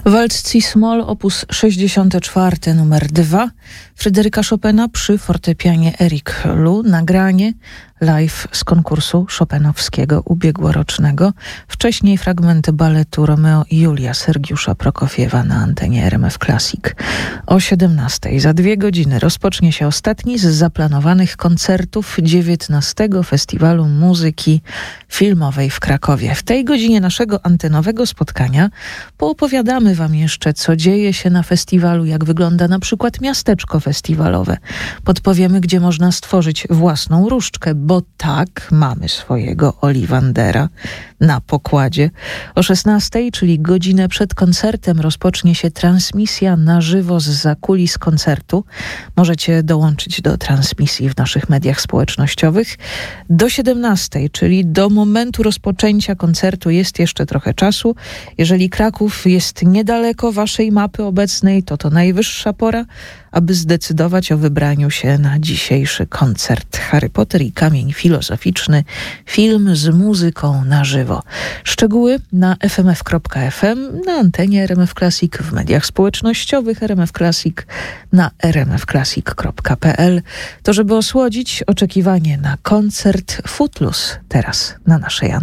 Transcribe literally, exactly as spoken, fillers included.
Waltz C-Moll op. sześćdziesiąty czwarty, numer dwa, Fryderyka Chopina przy fortepianie Eric Lu, nagranie live z konkursu chopinowskiego ubiegłorocznego. Wcześniej fragmenty baletu Romeo i Julia Sergiusza Prokofiewa na antenie R M F Classic. O siedemnastej, za dwie godziny, rozpocznie się ostatni z zaplanowanych koncertów dziewiętnastego Festiwalu Muzyki Filmowej w Krakowie. W tej godzinie naszego antenowego spotkania poopowiadamy wam jeszcze, co dzieje się na festiwalu, jak wygląda na przykład miasteczko festiwalowe. Podpowiemy, gdzie można stworzyć własną różdżkę, bo tak, mamy swojego Ollivandera na pokładzie. O szesnastej, czyli godzinę przed koncertem, rozpocznie się transmisja na żywo z zakulis koncertu. Możecie dołączyć do transmisji w naszych mediach społecznościowych. Do siedemnastej, czyli do momentu rozpoczęcia koncertu, jest jeszcze trochę czasu. Jeżeli Kraków jest niedaleko waszej mapy obecnej, to to najwyższa pora, aby zdecydować o wybraniu się na dzisiejszy koncert Harry Potter i Kamień Filozoficzny, film z muzyką na żywo. Szczegóły na f m f kropka f m, na antenie R M F Classic, w mediach społecznościowych R M F Classic, na r m f classic kropka p l. To żeby osłodzić oczekiwanie na koncert Footloose teraz na naszej antenie.